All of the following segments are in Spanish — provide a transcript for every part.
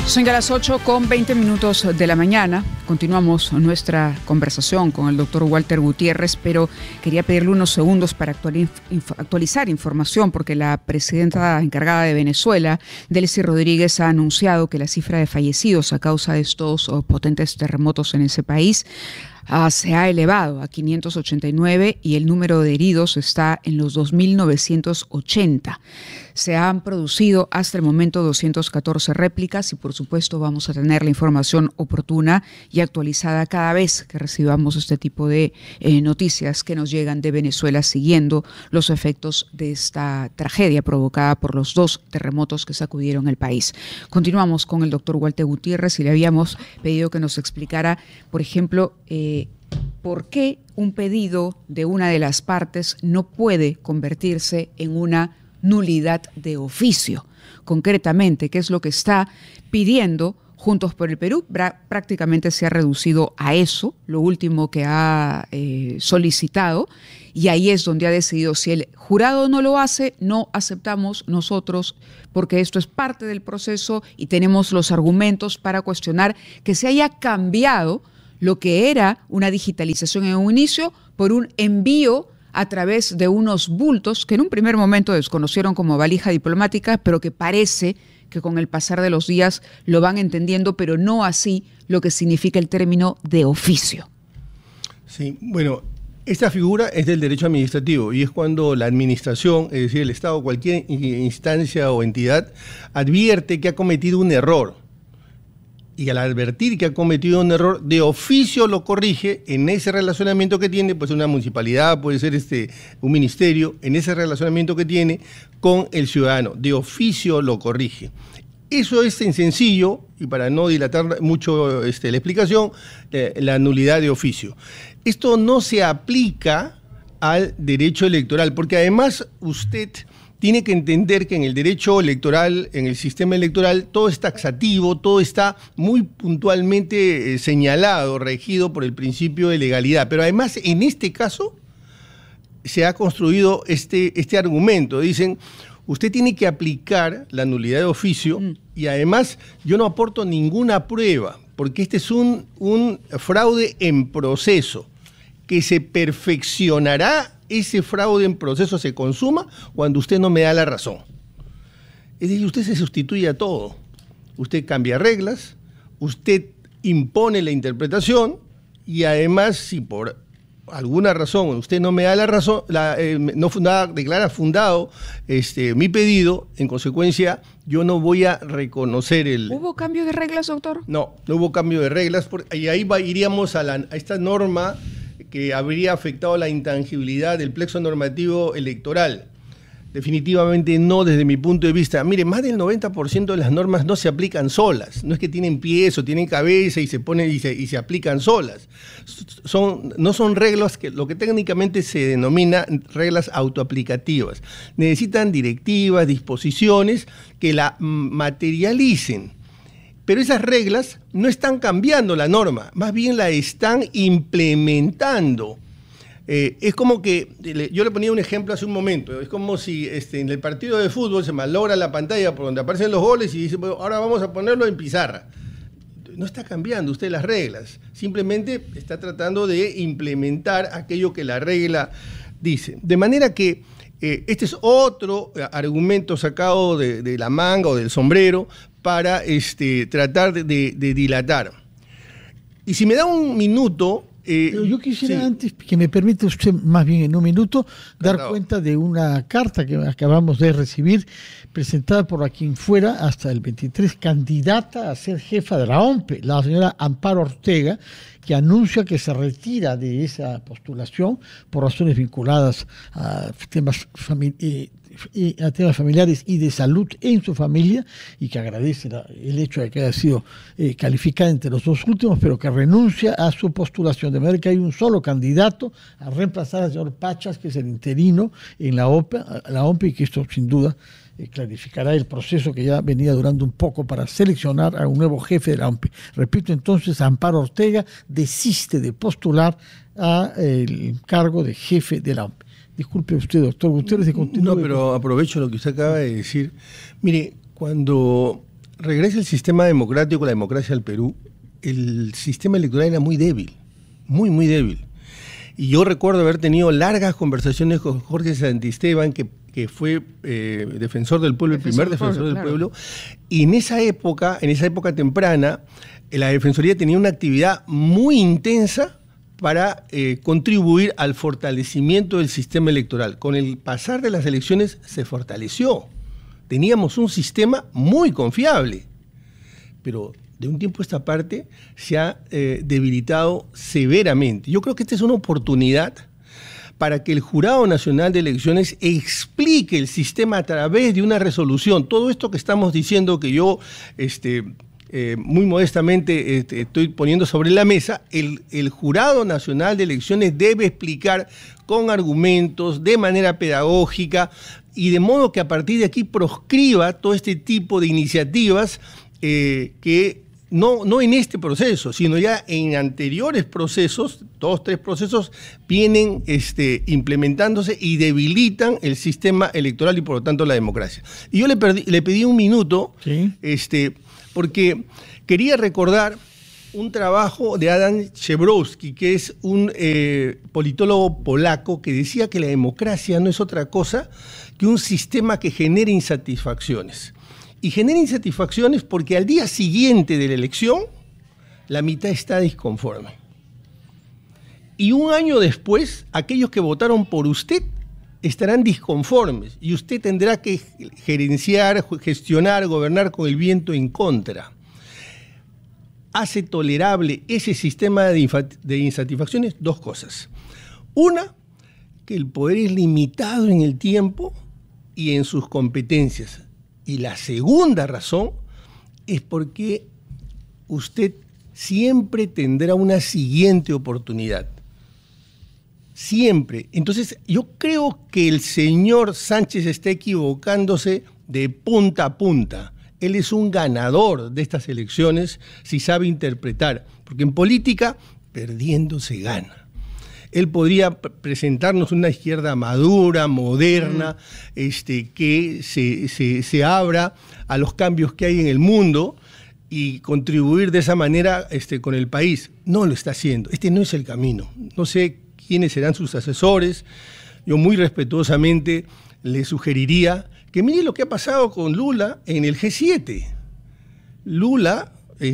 Son ya las 8:20 de la mañana. Continuamos nuestra conversación con el doctor Walter Gutiérrez, pero quería pedirle unos segundos para actualizar información, porque la presidenta encargada de Venezuela, Delcy Rodríguez, ha anunciado que la cifra de fallecidos a causa de estos potentes terremotos en ese país se ha elevado a 589 y el número de heridos está en los 2.980. Se han producido hasta el momento 214 réplicas y por supuesto vamos a tener la información oportuna y actualizada cada vez que recibamos este tipo de noticias que nos llegan de Venezuela, siguiendo los efectos de esta tragedia provocada por los 2 terremotos que sacudieron el país. Continuamos con el doctor Walter Gutiérrez y le habíamos pedido que nos explicara, por ejemplo, ¿por qué un pedido de una de las partes no puede convertirse en una nulidad de oficio? Concretamente, ¿qué es lo que está pidiendo Juntos por el Perú? Prácticamente se ha reducido a eso, lo último que ha solicitado, y ahí es donde ha decidido: si el jurado no lo hace, no aceptamos nosotros, porque esto es parte del proceso y tenemos los argumentos para cuestionar que se haya cambiado lo que era una digitalización en un inicio por un envío a través de unos bultos que en un primer momento desconocieron como valija diplomática, pero que parece que con el pasar de los días lo van entendiendo, pero no así lo que significa el término de oficio. Sí, bueno, esta figura es del derecho administrativo y es cuando la administración, es decir, el Estado, cualquier instancia o entidad, advierte que ha cometido un error. Y al advertir que ha cometido un error, de oficio lo corrige en ese relacionamiento que tiene, pues una municipalidad, puede ser un ministerio, en ese relacionamiento que tiene con el ciudadano. De oficio lo corrige. Eso es en sencillo, y para no dilatar mucho la explicación, la nulidad de oficio. Esto no se aplica al derecho electoral, porque además usted tiene que entender que en el derecho electoral, en el sistema electoral, todo es taxativo, todo está muy puntualmente señalado, regido por el principio de legalidad. Pero además, en este caso, se ha construido este argumento. Dicen, usted tiene que aplicar la nulidad de oficio y además yo no aporto ninguna prueba, porque este es un fraude en proceso que se perfeccionará. Ese fraude en proceso se consuma cuando usted no me da la razón. Es decir, usted se sustituye a todo. Usted cambia reglas, usted impone la interpretación y además, si por alguna razón usted no me da la razón, declara fundado mi pedido, en consecuencia yo no voy a reconocer el... ¿Hubo cambio de reglas, doctor? No hubo cambio de reglas, y ahí iríamos a esta norma que habría afectado la intangibilidad del plexo normativo electoral. Definitivamente no, desde mi punto de vista. Mire, más del 90% de las normas no se aplican solas. No es que tienen pies o tienen cabeza y se aplican solas. No son reglas lo que técnicamente se denomina reglas autoaplicativas. Necesitan directivas, disposiciones que la materialicen. Pero esas reglas no están cambiando la norma, más bien la están implementando. Es como que, yo le ponía un ejemplo hace un momento, es como si en el partido de fútbol se malogra la pantalla por donde aparecen los goles y dice, bueno, ahora vamos a ponerlo en pizarra. No está cambiando usted las reglas, simplemente está tratando de implementar aquello que la regla dice. De manera que este es otro argumento sacado de la manga o del sombrero para tratar de dilatar. Y si me da un minuto... Pero yo quisiera antes que me permita usted, más bien en un minuto, dar cuenta de una carta que acabamos de recibir, presentada por a quien fuera hasta el 23, candidata a ser jefa de la OMPE, la señora Amparo Ortega, que anuncia que se retira de esa postulación por razones vinculadas a temas familiares y de salud en su familia, y que agradece el hecho de que haya sido calificada entre los 2 últimos, pero que renuncia a su postulación, de manera que hay un solo candidato a reemplazar al señor Pachas, que es el interino en la OMPE, y que esto sin duda clarificará el proceso que ya venía durando un poco para seleccionar a un nuevo jefe de la OMPE. Repito, entonces, Amparo Ortega desiste de postular al cargo de jefe de la OMPE. Disculpe usted, doctor Gutiérrez, de continuo. No, pero aprovecho lo que usted acaba de decir. Mire, cuando regresa el sistema democrático, la democracia al Perú, el sistema electoral era muy débil, muy, muy débil. Y yo recuerdo haber tenido largas conversaciones con Jorge Santisteban, que fue defensor del pueblo, el primer defensor del pueblo. Y en esa época temprana, la Defensoría tenía una actividad muy intensa para contribuir al fortalecimiento del sistema electoral. Con el pasar de las elecciones se fortaleció. Teníamos un sistema muy confiable, pero de un tiempo a esta parte se ha debilitado severamente. Yo creo que esta es una oportunidad para que el Jurado Nacional de Elecciones explique el sistema a través de una resolución. Todo esto que estamos diciendo, que yo muy modestamente estoy poniendo sobre la mesa, el Jurado Nacional de Elecciones debe explicar con argumentos, de manera pedagógica, y de modo que a partir de aquí proscriba todo este tipo de iniciativas que no en este proceso, sino ya en anteriores procesos, 2, 3 procesos, vienen implementándose y debilitan el sistema electoral y por lo tanto la democracia. Y yo le pedí un minuto, ¿sí? Porque quería recordar un trabajo de Adam Szebrowski, que es un politólogo polaco, que decía que la democracia no es otra cosa que un sistema que genera insatisfacciones. Y genera insatisfacciones porque al día siguiente de la elección, la mitad está disconforme. Y un año después, aquellos que votaron por usted estarán disconformes y usted tendrá que gerenciar, gestionar, gobernar con el viento en contra. Hace tolerable ese sistema de insatisfacciones 2 cosas. Una, que el poder es limitado en el tiempo y en sus competencias. Y la segunda razón es porque usted siempre tendrá una siguiente oportunidad. Siempre. Entonces, yo creo que el señor Sánchez está equivocándose de punta a punta. Él es un ganador de estas elecciones si sabe interpretar, porque en política, perdiendo se gana. Él podría presentarnos una izquierda madura, moderna, que se abra a los cambios que hay en el mundo y contribuir de esa manera con el país. No lo está haciendo. Este no es el camino. No sé quiénes serán sus asesores. Yo muy respetuosamente le sugeriría que mire lo que ha pasado con Lula en el G7. Lula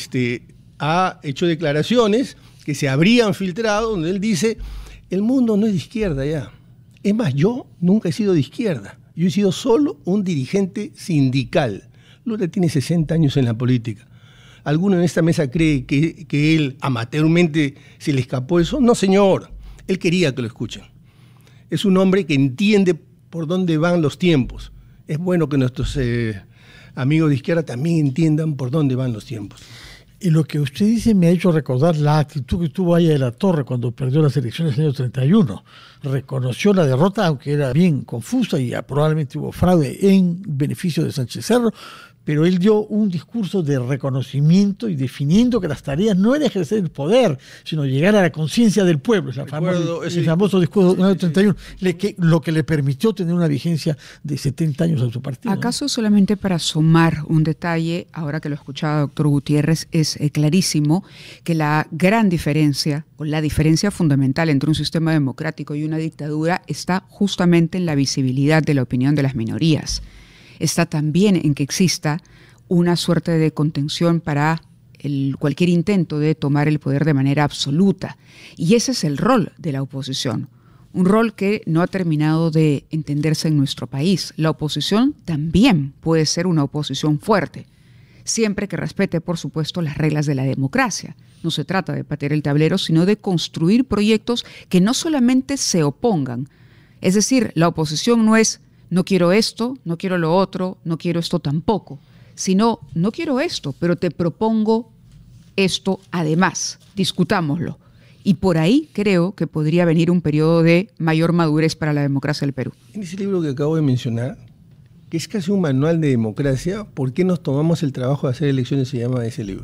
ha hecho declaraciones que se habrían filtrado, donde él dice: el mundo no es de izquierda ya. Es más, yo nunca he sido de izquierda. Yo he sido solo un dirigente sindical. Lula tiene 60 años en la política. ¿Alguno en esta mesa cree que él amateurmente se le escapó eso? No, señor. Él quería que lo escuchen. Es un hombre que entiende por dónde van los tiempos. Es bueno que nuestros amigos de izquierda también entiendan por dónde van los tiempos. Y lo que usted dice me ha hecho recordar la actitud que tuvo Aya de la Torre cuando perdió las elecciones en el año 31. Reconoció la derrota, aunque era bien confusa y probablemente hubo fraude en beneficio de Sánchez Cerro, pero él dio un discurso de reconocimiento y definiendo que las tareas no era ejercer el poder, sino llegar a la conciencia del pueblo. El famoso discurso del año 31, lo que le permitió tener una vigencia de 70 años a su partido. ¿Acaso solamente para sumar un detalle, ahora que lo escuchaba doctor Gutiérrez, es clarísimo que la gran diferencia, o la diferencia fundamental entre un sistema democrático y una dictadura está justamente en la visibilidad de la opinión de las minorías? Está también en que exista una suerte de contención para cualquier intento de tomar el poder de manera absoluta. Y ese es el rol de la oposición, un rol que no ha terminado de entenderse en nuestro país. La oposición también puede ser una oposición fuerte, siempre que respete, por supuesto, las reglas de la democracia. No se trata de patear el tablero, sino de construir proyectos que no solamente se opongan. Es decir, la oposición no es no quiero esto, no quiero lo otro, no quiero esto tampoco, sino no quiero esto, pero te propongo esto además, discutámoslo. Y por ahí creo que podría venir un periodo de mayor madurez para la democracia del Perú. En ese libro que acabo de mencionar, que es casi un manual de democracia, ¿por qué nos tomamos el trabajo de hacer elecciones? Se llama ese libro.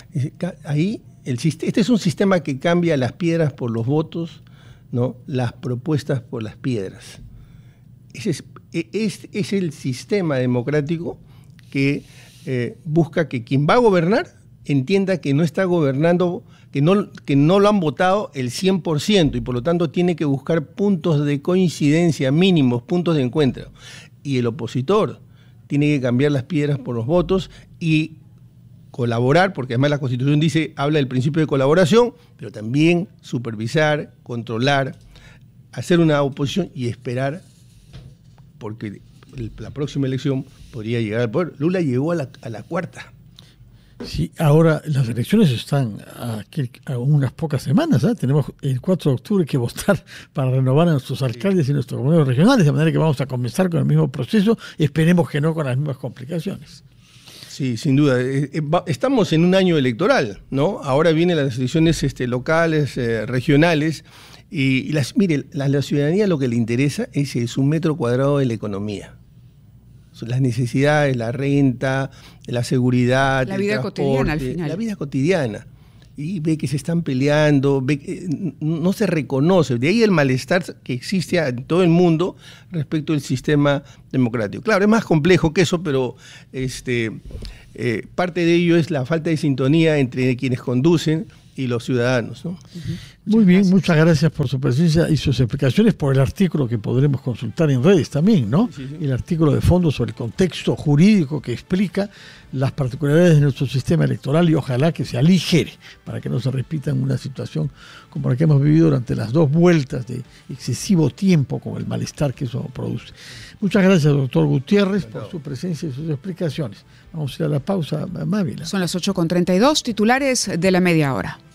Ahí, este es un sistema que cambia las piedras por los votos, ¿no? Las propuestas por las piedras. Ese es el sistema democrático que busca que quien va a gobernar entienda que no está gobernando, que no lo han votado el 100% y por lo tanto tiene que buscar puntos de coincidencia mínimos, puntos de encuentro. Y el opositor tiene que cambiar las piedras por los votos y colaborar, porque además la Constitución habla del principio de colaboración, pero también supervisar, controlar, hacer una oposición y esperar, porque la próxima elección podría llegar al poder. Lula llegó a la cuarta. Sí, ahora las elecciones están a unas pocas semanas, ¿eh? Tenemos el 4 de octubre que votar para renovar a nuestros alcaldes y nuestros gobiernos regionales, de manera que vamos a comenzar con el mismo proceso, esperemos que no con las mismas complicaciones. Sí, sin duda. Estamos en un año electoral, ¿no? Ahora vienen las elecciones locales, regionales, y la ciudadanía lo que le interesa es su metro cuadrado de la economía. Las necesidades, la renta, la seguridad, la vida cotidiana al final. La vida cotidiana. Y ve que se están peleando, ve que no se reconoce. De ahí el malestar que existe en todo el mundo respecto al sistema democrático. Claro, es más complejo que eso, pero parte de ello es la falta de sintonía entre quienes conducen y los ciudadanos, ¿no? Muy bien, muchas gracias por su presencia y sus explicaciones, por el artículo que podremos consultar en redes también, ¿no? Sí. El artículo de fondo sobre el contexto jurídico que explica las particularidades de nuestro sistema electoral y ojalá que se aligere para que no se repita en una situación como la que hemos vivido durante las 2 vueltas de excesivo tiempo con el malestar que eso produce. Muchas gracias, doctor Gutiérrez, por su presencia y sus explicaciones. Vamos a ir a la pausa, Mávila. Son las 8:32, titulares de la media hora.